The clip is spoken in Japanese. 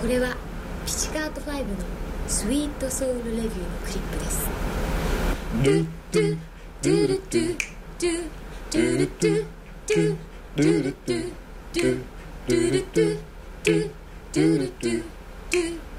これはピチカート5のスイートソウルレビューのクリップです。ドゥドゥドゥルドゥドゥドゥルドゥドゥドゥルドゥドゥドゥルドゥドゥドゥルドゥドゥ